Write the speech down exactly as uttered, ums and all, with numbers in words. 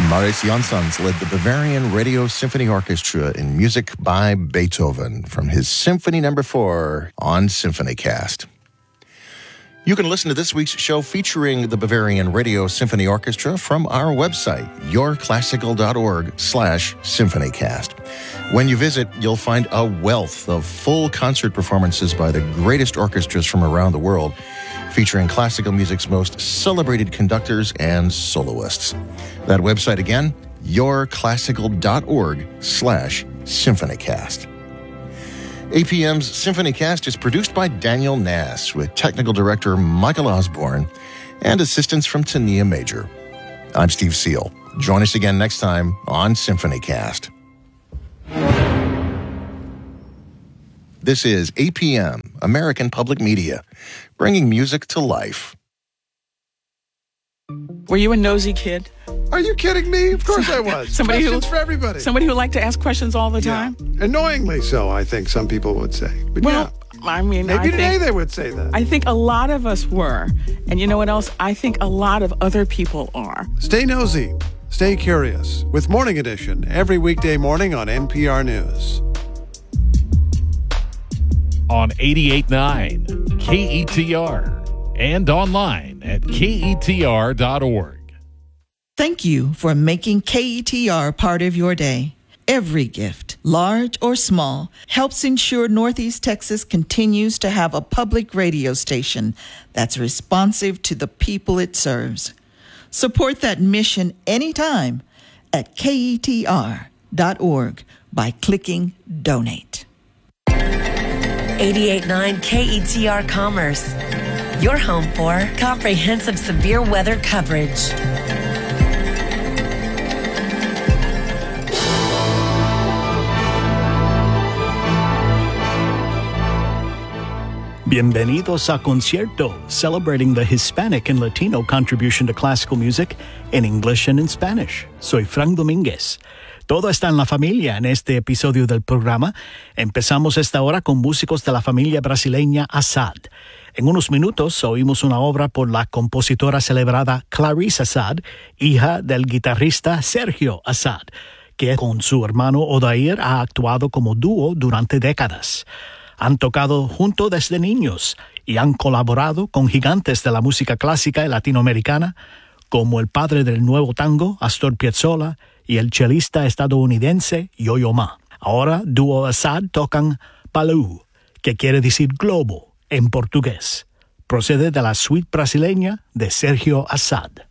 Marius Jansons led the Bavarian Radio Symphony Orchestra in music by Beethoven from his Symphony Number Four on SymphonyCast. You can listen to this week's show featuring the Bavarian Radio Symphony Orchestra from our website, yourclassical.org slash symphonycast. When you visit, you'll find a wealth of full concert performances by the greatest orchestras from around the world, featuring classical music's most celebrated conductors and soloists. That website again, yourclassical.org slash symphonycast. A P M's SymphonyCast is produced by Daniel Nass with technical director Michael Osborne and assistance from Tania Major. I'm Steve Seal. Join us again next time on SymphonyCast. This is A P M, American Public Media, bringing music to life. Were you a nosy kid? Are you kidding me? Of course I was. Somebody Questions who, for everybody. Somebody who liked to ask questions all the time? Yeah. Annoyingly so, I think some people would say. But well, yeah. I mean, Maybe I today think, they would say that. I think a lot of us were. And you know what else? I think a lot of other people are. Stay nosy. Stay curious with Morning Edition every weekday morning on N P R News. On eighty-eight point nine K E T R and online at K E T R dot org. Thank you for making K E T R part of your day. Every gift, large or small, helps ensure Northeast Texas continues to have a public radio station that's responsive to the people it serves. Support that mission anytime at K E T R dot org by clicking Donate. eighty-eight point nine K E T R Commerce, your home for comprehensive severe weather coverage. Bienvenidos a Concierto, celebrating the Hispanic and Latino contribution to classical music in English and in Spanish. Soy Frank Domínguez. Todo está en la familia en este episodio del programa. Empezamos esta hora con músicos de la familia brasileña Assad. En unos minutos oímos una obra por la compositora celebrada Clarice Assad, hija del guitarrista Sergio Assad, que con su hermano Odair ha actuado como dúo durante décadas. Han tocado juntos desde niños y han colaborado con gigantes de la música clásica y latinoamericana, como el padre del nuevo tango, Astor Piazzolla, y el chelista estadounidense Yo-Yo Ma. Ahora, dúo Assad tocan Palau, que quiere decir globo en portugués. Procede de la suite brasileña de Sergio Assad.